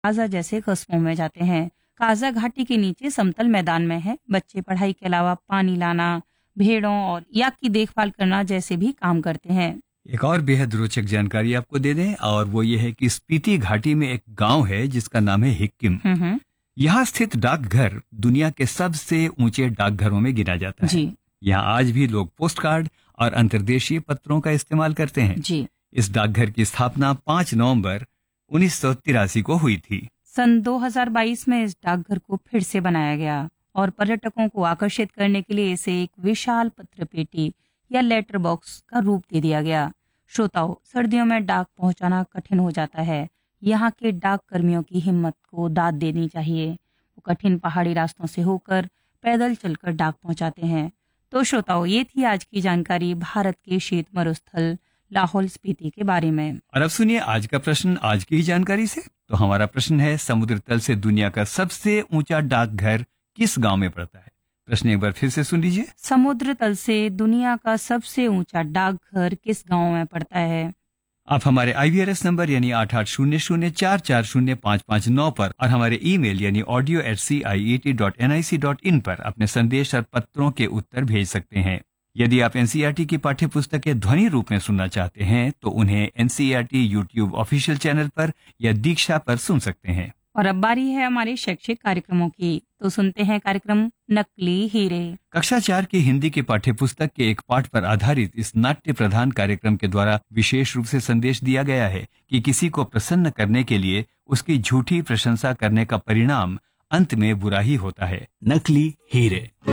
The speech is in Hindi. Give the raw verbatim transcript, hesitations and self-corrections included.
काजा जैसे कस्बों में जाते हैं। काजा घाटी के नीचे समतल मैदान में है। बच्चे पढ़ाई के अलावा पानी लाना, भेड़ों और याक की देखभाल करना जैसे भी काम करते हैं। एक और बेहद रोचक जानकारी आपको दे दें, और वो ये है कि स्पीति घाटी में एक गांव है जिसका नाम है हिक्किम। हम्म यहाँ स्थित डाकघर दुनिया के सबसे ऊंचे डाकघरों में गिना जाता है। जी यहाँ आज भी लोग पोस्ट कार्ड और अंतर्देशीय पत्रों का इस्तेमाल करते हैं। जी इस डाकघर की स्थापना पाँच नवंबर उन्नीस सौ तिरासी को हुई थी। सन दो हज़ार बाईस में इस डाकघर को फिर से बनाया गया और पर्यटकों को आकर्षित करने के लिए इसे एक विशाल पत्र पेटी या लेटर बॉक्स का रूप दे दिया गया। श्रोताओ, सर्दियों में डाक पहुंचाना कठिन हो जाता है। यहाँ के डाक कर्मियों की हिम्मत को दाद देनी चाहिए। वो कठिन पहाड़ी रास्तों से होकर पैदल चलकर डाक पहुंचाते हैं। तो श्रोताओ, ये थी आज की जानकारी भारत के शीत मरुस्थल लाहौल स्पीति के बारे में। और अब सुनिए आज का प्रश्न आज की ही जानकारी से। तो हमारा प्रश्न है, समुद्र तल से दुनिया का सबसे ऊंचा डाकघर किस गांव में पड़ता है? प्रश्न एक बार फिर से सुन लीजिए। समुद्र तल से दुनिया का सबसे ऊंचा डाकघर किस गांव में पड़ता है? आप हमारे आई वी आर एस नंबर यानी आठ आठ शून्य शून्य चार चार शून्य पाँच पाँच नौ पर और हमारे ईमेल यानी audio eight C I E T dot N I C dot in पर अपने संदेश और पत्रों के उत्तर भेज सकते हैं। यदि आप N C E R T की पाठ्य पुस्तकें ध्वनि रूप में सुनना चाहते हैं तो उन्हें N C E R T YouTube official channel पर या दीक्षा पर सुन सकते हैं। और अब बारी है हमारे शैक्षिक कार्यक्रमों की, तो सुनते हैं कार्यक्रम नकली हीरे। कक्षा चार की हिंदी की पाठ्य पुस्तक के एक पाठ पर आधारित इस नाट्य प्रधान कार्यक्रम के द्वारा विशेष रूप से संदेश दिया गया है कि किसी को प्रसन्न करने के लिए उसकी झूठी प्रशंसा करने का परिणाम अंत में बुरा ही होता है। नकली हीरे।